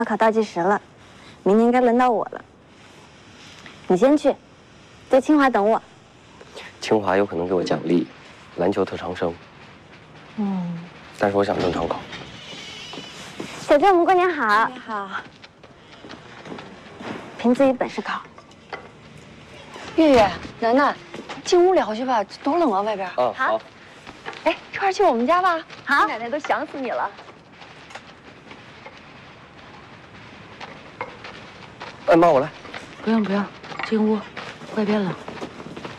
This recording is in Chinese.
考倒计时了，明年该轮到我了。你先去，在清华等我。 清华有可能给我奖励，篮球特长生。但是我想正常考。 小娟，我们过年好。 你好。 凭自己本事考。 月月、楠楠，进屋聊去吧，多冷啊，外边。 好。 哎，一块儿去我们家吧。 好， 奶奶都想死你了。 哎妈，我来。 不用，进屋，外边冷。